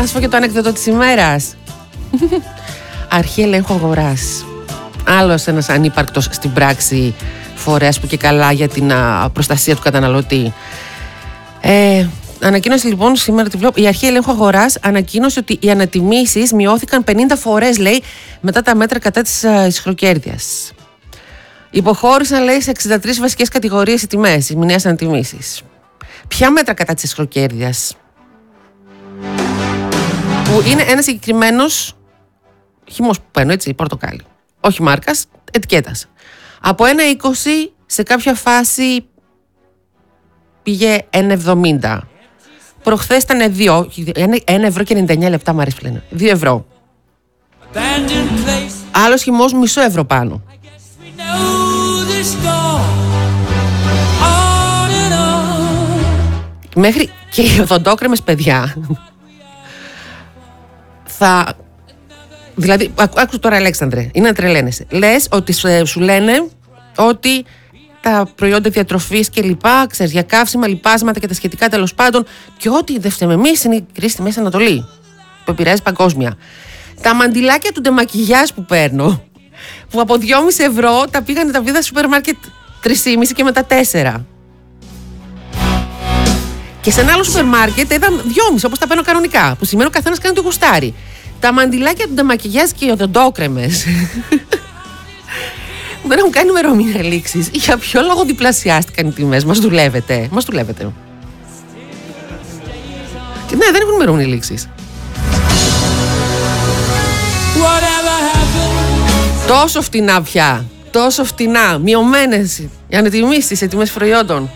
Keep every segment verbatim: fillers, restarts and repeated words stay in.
να σου πω και το ανέκδοτο της ημέρας. Αρχή ελέγχου αγοράς. Άλλος ένας ανύπαρκτος στην πράξη φορέας που και καλά για την α, προστασία του καταναλωτή. Ε, ανακοίνωσε λοιπόν σήμερα τη βλέπω, η Αρχή Ελέγχου Αγοράς ανακοίνωσε ότι οι ανατιμήσεις μειώθηκαν πενήντα φορές, λέει, μετά τα μέτρα κατά της ισχροκέρδειας. Υποχώρησαν, λέει, σε εξήντα τρεις βασικές κατηγορίες οι τιμές, οι μηνιαίες ανατιμήσεις. Ποια μέτρα κατά της ισχροκέρδειας? Που είναι ένας συγκεκριμένος χυμός που παίρνω, έτσι, πορτοκάλι. Όχι μάρκας, ετικέτας. Από ένα είκοσι σε κάποια φάση πήγε ένα εβδομήντα. Προχθές ήταν δύο, ένα ευρώ και ενενήντα εννιά λεπτά, μου αρέσει πλέον. δύο ευρώ. Άλλος χυμός μισό ευρώ πάνω. Μέχρι και οι οδοντόκρεμες, παιδιά, θα... Δηλαδή, άκου τώρα, Αλέξανδρε, είναι να τρελαίνεσαι. Λες ότι σου λένε ότι τα προϊόντα διατροφής και λοιπά, ξέρεις, για καύσιμα, λιπάσματα και τα σχετικά, τέλος πάντων, και ό,τι δεν φταίμε εμείς είναι η κρίση στη Μέση Ανατολή, που επηρεάζει παγκόσμια. Τα μαντιλάκια του ντεμακιγιάζ που παίρνω, που από δυόμισι ευρώ τα πήγανε, τα βίδα στο σούπερ μάρκετ τρία και μισό και μετά τέσσερα. Και σε ένα άλλο σούπερ μάρκετ είδα δυόμισι, όπως τα παίρνω κανονικά, που σημαίνει ο καθένας κάνει το γουστάρι. Τα μαντιλάκια του ντεμακιγιάζ και οι οδοντόκρεμες δεν έχουν κάνει ημερομηνία λήξης. Για ποιο λόγο διπλασιάστηκαν οι τιμές? Μας δουλεύετε. Μας δουλεύετε. Και ναι, δεν έχουν ημερομηνία λήξης. Τόσο φτηνά πια. Τόσο φτηνά. Μειωμένες οι ανατιμήσεις σε τιμές προϊόντων.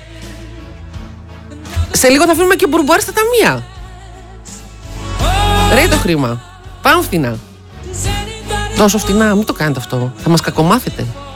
Σε λίγο θα αφήνουμε και μπουρμπουάρ στα ταμεία. Ρε το χρήμα. Πάμε φτηνά. Τόσο φτηνά. Μην το κάνετε αυτό. Θα μας κακομάθετε.